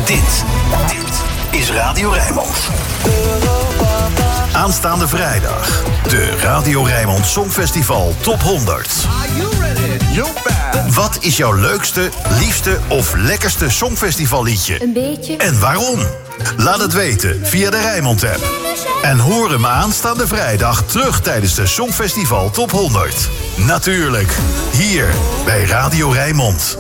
Dit is Radio Rijnmond. Aanstaande vrijdag. De Radio Rijnmond Songfestival Top 100. Wat is jouw leukste, liefste of lekkerste Songfestivalliedje? Een beetje. En waarom? Laat het weten via de Rijnmond-app. En hoor hem aanstaande vrijdag terug tijdens de Songfestival Top 100. Natuurlijk, hier bij Radio Rijnmond.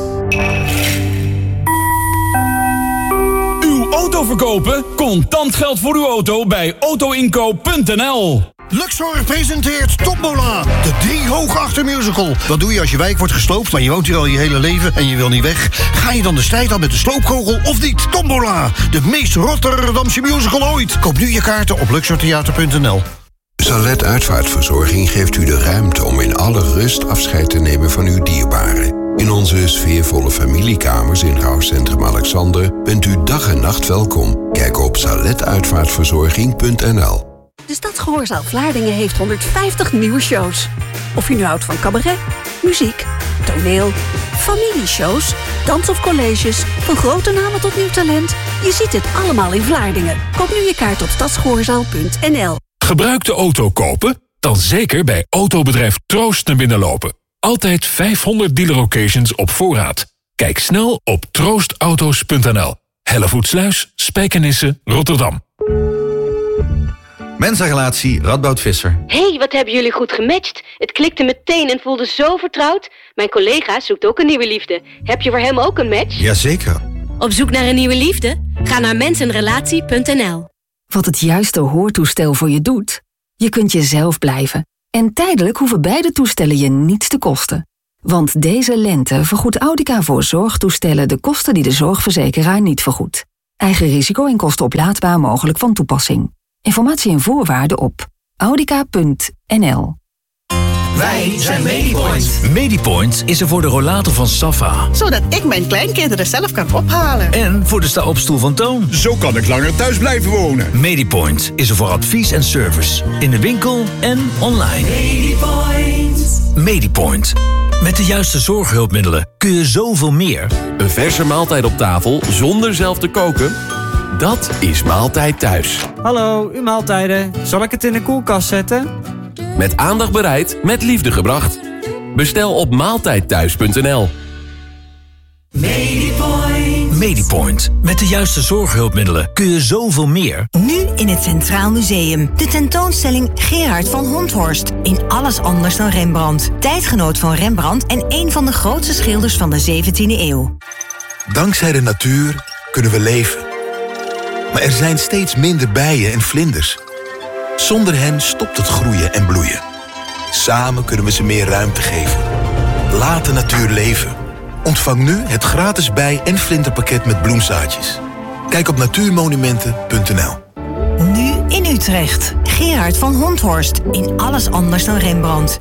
Uw auto verkopen? Contant geld voor uw auto bij autoinkoop.nl. Luxor presenteert Tombola, de 3 Hoogachter musical. Wat doe je als je wijk wordt gesloopt, maar je woont hier al je hele leven en je wil niet weg? Ga je dan de strijd aan met de sloopkogel of niet? Tombola, de meest Rotterdamse musical ooit. Koop nu je kaarten op luxortheater.nl. Salet Uitvaartverzorging geeft u de ruimte om in alle rust afscheid te nemen van uw dierbaren. In onze sfeervolle familiekamers in Rouwcentrum Alexander bent u dag en nacht welkom. Kijk op saletuitvaartverzorging.nl. De Stadsgehoorzaal Vlaardingen heeft 150 nieuwe shows. Of je nu houdt van cabaret, muziek, toneel, familieshows, dans of colleges, van grote namen tot nieuw talent. Je ziet het allemaal in Vlaardingen. Koop nu je kaart op stadsgehoorzaal.nl. Gebruikte auto kopen? Dan zeker bij autobedrijf Troost naar binnen lopen. Altijd 500 dealer locations op voorraad. Kijk snel op troostauto's.nl. Hellevoetsluis, Spijkenisse, Rotterdam. Mensenrelatie Radboud Visser. Hey, wat hebben jullie goed gematcht. Het klikte meteen en voelde zo vertrouwd. Mijn collega zoekt ook een nieuwe liefde. Heb je voor hem ook een match? Jazeker. Op zoek naar een nieuwe liefde? Ga naar mensenrelatie.nl. Wat het juiste hoortoestel voor je doet? Je kunt jezelf blijven. En tijdelijk hoeven beide toestellen je niets te kosten. Want deze lente vergoedt Audica voor zorgtoestellen de kosten die de zorgverzekeraar niet vergoedt. Eigen risico en kosten oplaadbaar mogelijk van toepassing. Informatie en voorwaarden op audica.nl. Wij zijn Medipoint. Medipoint is er voor de rollator van Safa. Zodat ik mijn kleinkinderen zelf kan ophalen. En voor de sta-opstoel van Toon. Zo kan ik langer thuis blijven wonen. Medipoint is er voor advies en service. In de winkel en online. Medipoint. Medipoint. Met de juiste zorghulpmiddelen kun je zoveel meer. Een verse maaltijd op tafel zonder zelf te koken? Dat is Maaltijd Thuis. Hallo, uw maaltijden. Zal ik het in de koelkast zetten? Met aandacht bereid, met liefde gebracht. Bestel op maaltijdthuis.nl. Medipoint. Medipoint. Met de juiste zorghulpmiddelen kun je zoveel meer. Nu in het Centraal Museum. De tentoonstelling Gerard van Honthorst. In alles anders dan Rembrandt. Tijdgenoot van Rembrandt en een van de grootste schilders van de 17e eeuw. Dankzij de natuur kunnen we leven. Maar er zijn steeds minder bijen en vlinders. Zonder hen stopt het groeien en bloeien. Samen kunnen we ze meer ruimte geven. Laat de natuur leven. Ontvang nu het gratis bij- en vlinderpakket met bloemzaadjes. Kijk op natuurmonumenten.nl. Nu in Utrecht. Gerard van Honthorst. In alles anders dan Rembrandt.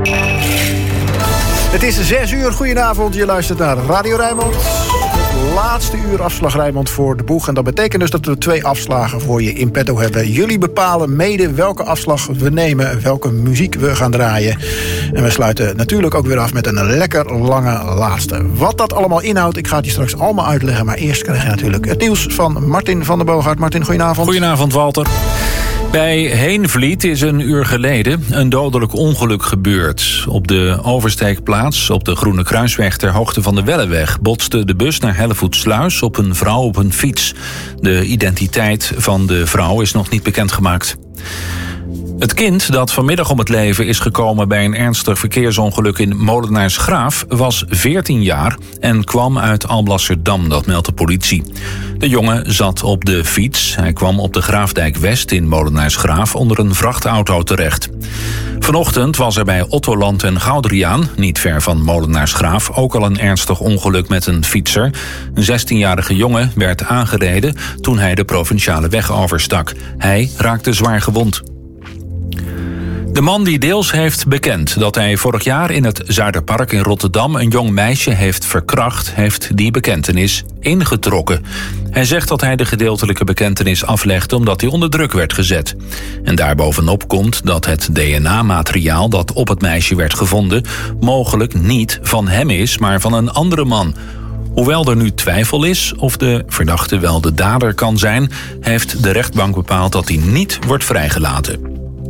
Het is 6 uur. Goedenavond. Je luistert naar Radio Rijnmond. Laatste uur afslag Rijnmond voor de boeg. En dat betekent dus dat we 2 afslagen voor je in petto hebben. Jullie bepalen mede welke afslag we nemen, welke muziek we gaan draaien. En we sluiten natuurlijk ook weer af met een lekker lange laatste. Wat dat allemaal inhoudt, ik ga het je straks allemaal uitleggen. Maar eerst krijg je natuurlijk het nieuws van Martin van der Boogaard. Martin, goedenavond. Goedenavond, Walter. Bij Heenvliet is een uur geleden een dodelijk ongeluk gebeurd. Op de oversteekplaats op de Groene Kruisweg ter hoogte van de Welleweg botste de bus naar Hellevoetsluis op een vrouw op een fiets. De identiteit van de vrouw is nog niet bekendgemaakt. Het kind dat vanmiddag om het leven is gekomen bij een ernstig verkeersongeluk in Molenaarsgraaf was 14 jaar en kwam uit Alblasserdam, dat meldt de politie. De jongen zat op de fiets. Hij kwam op de Graafdijk West in Molenaarsgraaf onder een vrachtauto terecht. Vanochtend was er bij Ottoland en Goudriaan, niet ver van Molenaarsgraaf, ook al een ernstig ongeluk met een fietser. Een 16-jarige jongen werd aangereden toen hij de provinciale weg overstak. Hij raakte zwaar gewond. De man die deels heeft bekend dat hij vorig jaar in het Zuiderpark in Rotterdam een jong meisje heeft verkracht, heeft die bekentenis ingetrokken. Hij zegt dat hij de gedeeltelijke bekentenis aflegde omdat hij onder druk werd gezet. En daarbovenop komt dat het DNA-materiaal dat op het meisje werd gevonden mogelijk niet van hem is, maar van een andere man. Hoewel er nu twijfel is of de verdachte wel de dader kan zijn, heeft de rechtbank bepaald dat hij niet wordt vrijgelaten.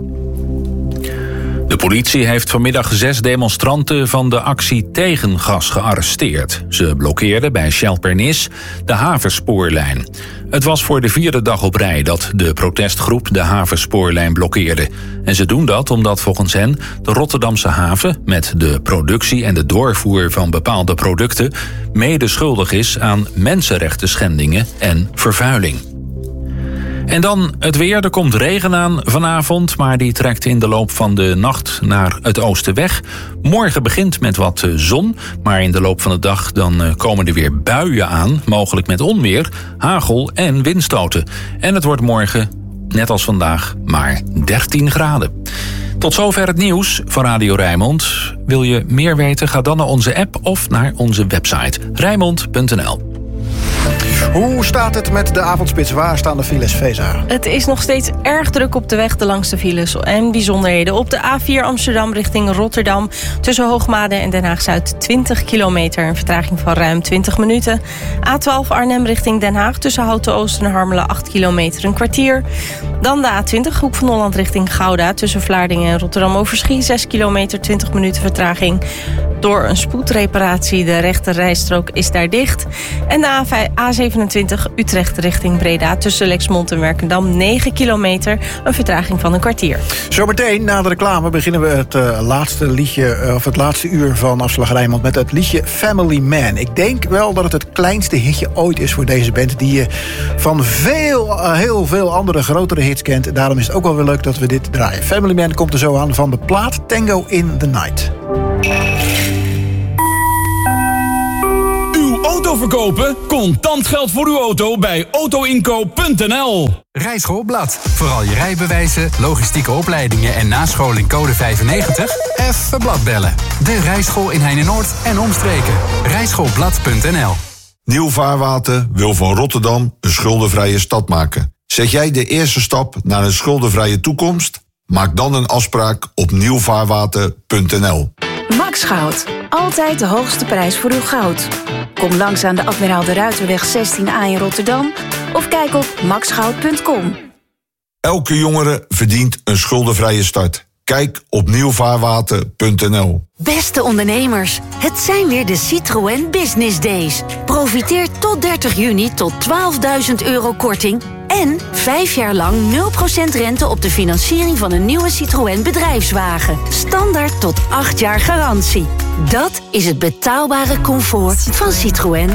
De politie heeft vanmiddag 6 demonstranten van de actie Tegengas gearresteerd. Ze blokkeerden bij Shell-Pernis de Haverspoorlijn. Het was voor de 4e dag op rij dat de protestgroep de Haverspoorlijn blokkeerde. En ze doen dat omdat volgens hen de Rotterdamse haven met de productie en de doorvoer van bepaalde producten mede schuldig is aan mensenrechtenschendingen en vervuiling. En dan het weer. Er komt regen aan vanavond, maar die trekt in de loop van de nacht naar het oosten weg. Morgen begint met wat zon, maar in de loop van de dag dan komen er weer buien aan, mogelijk met onweer, hagel en windstoten. En het wordt morgen, net als vandaag, maar 13 graden. Tot zover het nieuws van Radio Rijnmond. Wil je meer weten? Ga dan naar onze app of naar onze website rijnmond.nl. Hoe staat het met de avondspits? Waar staan de files, Feza? Het is nog steeds erg druk op de weg, de langste files en bijzonderheden. Op de A4 Amsterdam richting Rotterdam tussen Hoogmade en Den Haag-Zuid 20 kilometer. Een vertraging van ruim 20 minuten. A12 Arnhem richting Den Haag tussen Houten-Oost en Harmelen 8 kilometer, een kwartier. Dan de A20 Hoek van Holland richting Gouda tussen Vlaardingen en Rotterdam-Overschie 6 kilometer, 20 minuten vertraging. Door een spoedreparatie, de rechte rijstrook is daar dicht. En de A27 Utrecht richting Breda tussen Lexmond en Werkendam 9 kilometer, een vertraging van een kwartier. Zometeen na de reclame beginnen we het laatste liedje, of het laatste uur van Afslag Rijnmond met het liedje Family Man. Ik denk wel dat het kleinste hitje ooit is voor deze band, die je van heel veel andere grotere hits kent. Daarom is het ook wel weer leuk dat we dit draaien. Family Man komt er zo aan van de plaat Tango in the Night. Auto verkopen? Contant geld voor uw auto bij autoinkoop.nl. Rijschoolblad. Vooral je rijbewijzen, logistieke opleidingen en nascholing code 95? Even blad bellen. De rijschool in Heinenoord en omstreken. Rijschoolblad.nl. Nieuw Vaarwater wil van Rotterdam een schuldenvrije stad maken. Zet jij de eerste stap naar een schuldenvrije toekomst? Maak dan een afspraak op nieuwvaarwater.nl. Max Goud. Altijd de hoogste prijs voor uw goud. Kom langs aan de Admiraal de Ruiterweg 16A in Rotterdam of kijk op maxgoud.com. Elke jongere verdient een schuldenvrije start. Kijk op nieuwvaarwater.nl. Beste ondernemers, het zijn weer de Citroën Business Days. Profiteer tot 30 juni tot €12.000 korting en 5 jaar lang 0% rente op de financiering van een nieuwe Citroën bedrijfswagen. Standaard tot 8 jaar garantie. Dat is het betaalbare comfort van Citroën.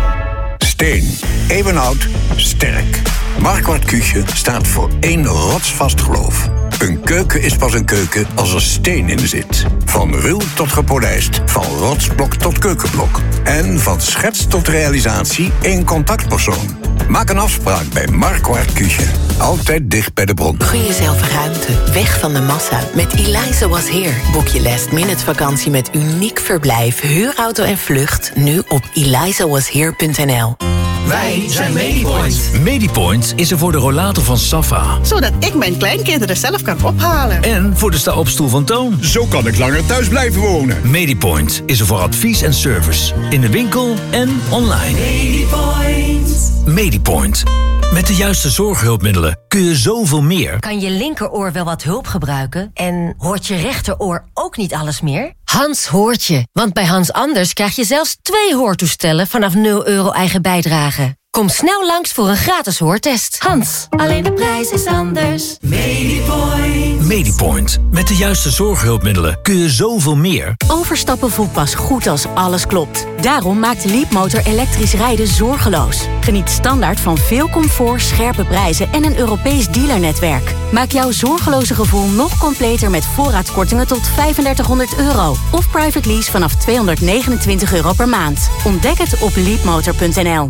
Steen, eeuwenoud, sterk. Marquardt Küche staat voor één rotsvast geloof. Een keuken is pas een keuken als er steen in zit. Van ruw tot gepolijst, van rotsblok tot keukenblok. En van schets tot realisatie één contactpersoon. Maak een afspraak bij Marquardt Küche. Altijd dicht bij de bron. Gun jezelf ruimte, weg van de massa. Met Eliza Was Here. Boek je last-minute vakantie met uniek verblijf, huurauto en vlucht nu op elizawashere.nl. Wij zijn Medipoint. Medipoint is er voor de rollator van Safa. Zodat ik mijn kleinkinderen zelf kan ophalen. En voor de sta-opstoel van Toon. Zo kan ik langer thuis blijven wonen. Medipoint is er voor advies en service. In de winkel en online. Medipoint. Medipoint. Met de juiste zorghulpmiddelen kun je zoveel meer. Kan je linkeroor wel wat hulp gebruiken? En hoort je rechteroor ook niet alles meer? Hans hoort je. Want bij Hans Anders krijg je zelfs 2 hoortoestellen vanaf €0 eigen bijdrage. Kom snel langs voor een gratis hoortest. Hans, alleen de prijs is anders. Medipoint. Medipoint. Met de juiste zorghulpmiddelen kun je zoveel meer. Overstappen voelt pas goed als alles klopt. Daarom maakt Leapmotor elektrisch rijden zorgeloos. Geniet standaard van veel comfort, scherpe prijzen en een Europees dealernetwerk. Maak jouw zorgeloze gevoel nog completer met voorraadkortingen tot €3500. Of private lease vanaf €229 per maand. Ontdek het op leapmotor.nl.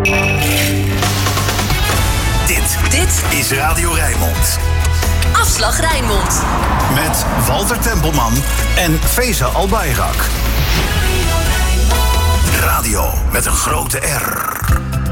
Dit is Radio Rijnmond. Afslag Rijnmond. Met Walter Tempelman en Feza Albayrak. Radio met een grote R.